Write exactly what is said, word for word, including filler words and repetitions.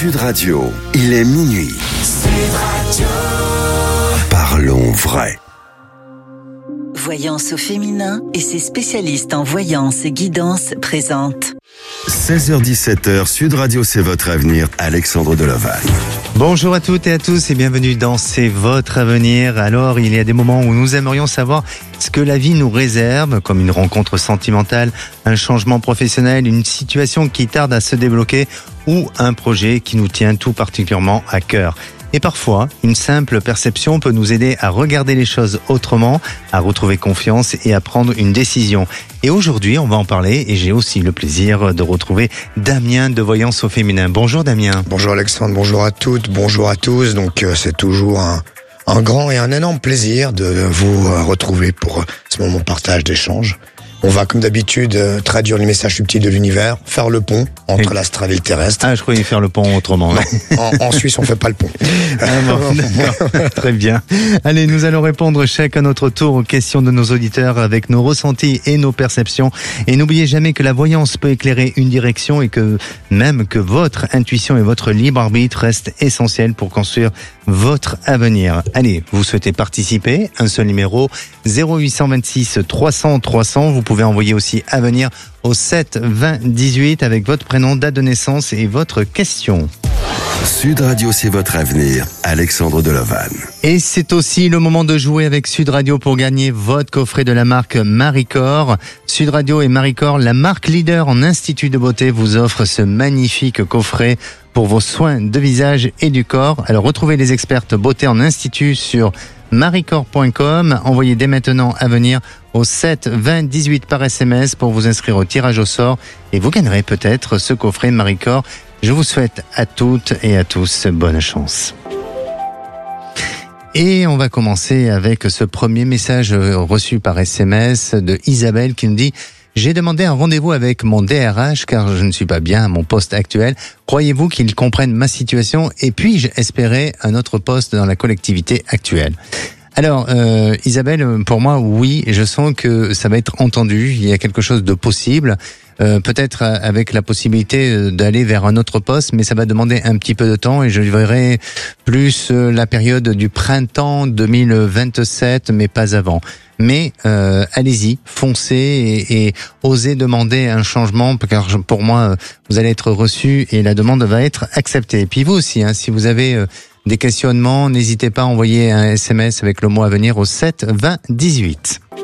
Sud Radio, il est minuit. Sud Radio. Parlons vrai. Voyance au féminin et ses spécialistes en voyance et guidance présentent. seize heures dix-sept heures, Sud Radio, c'est votre avenir. Alexandre Deloval. Bonjour à toutes et à tous et bienvenue dans C'est votre avenir. Alors, il y a des moments où nous aimerions savoir ce que la vie nous réserve, comme une rencontre sentimentale, un changement professionnel, une situation qui tarde à se débloquer ou un projet qui nous tient tout particulièrement à cœur. Et parfois, une simple perception peut nous aider à regarder les choses autrement, à retrouver confiance et à prendre une décision. Et aujourd'hui, on va en parler et j'ai aussi le plaisir de retrouver Damien de Voyance au féminin. Bonjour Damien. Bonjour Alexandre, bonjour à toutes, bonjour à tous. Donc euh, c'est toujours un, un grand et un énorme plaisir de vous euh, retrouver pour euh, ce moment de partage, d'échange. On va, comme d'habitude, euh, traduire les messages subtils de l'univers, faire le pont entre et... l'astral et le terrestre. Ah, je croyais faire le pont autrement. Non, en, en Suisse, on fait pas le pont. Ah bon, d'accord. Très bien. Allez, nous allons répondre chacun à notre tour aux questions de nos auditeurs avec nos ressentis et nos perceptions. Et n'oubliez jamais que la voyance peut éclairer une direction et que même que votre intuition et votre libre arbitre restent essentiels pour construire votre avenir. Allez, vous souhaitez participer? Un seul numéro, zéro huit cent vingt-six trois cents trois cents. Vous pouvez envoyer aussi avenir au sept vingt dix-huit avec votre prénom, date de naissance et votre question. Sud Radio, c'est votre avenir. Alexandre Deloval. Et c'est aussi le moment de jouer avec Sud Radio pour gagner votre coffret de la marque Maricor. Sud Radio et Maricor, la marque leader en institut de beauté, vous offre ce magnifique coffret pour vos soins de visage et du corps. Alors retrouvez les expertes beauté en institut sur maricor point com. Envoyez dès maintenant à venir au sept vingt dix-huit par S M S pour vous inscrire au tirage au sort et vous gagnerez peut-être ce coffret Maricor. Je vous souhaite à toutes et à tous bonne chance. Et on va commencer avec ce premier message reçu par S M S de Isabelle qui nous dit: j'ai demandé un rendez-vous avec mon D R H car je ne suis pas bien à mon poste actuel. Croyez-vous qu'il comprenne ma situation et puis-je espérer un autre poste dans la collectivité actuelle? Alors, euh, Isabelle, pour moi, oui, je sens que ça va être entendu. Il y a quelque chose de possible, euh, peut-être avec la possibilité d'aller vers un autre poste, mais ça va demander un petit peu de temps et je verrai plus la période du printemps deux mille vingt-sept, mais pas avant. Mais euh, allez-y, foncez et, et osez demander un changement, car pour moi, vous allez être reçu et la demande va être acceptée. Et puis vous aussi, hein, si vous avez euh, des questionnements, n'hésitez pas à envoyer un S M S avec le mot à venir au sept vingt dix-huit.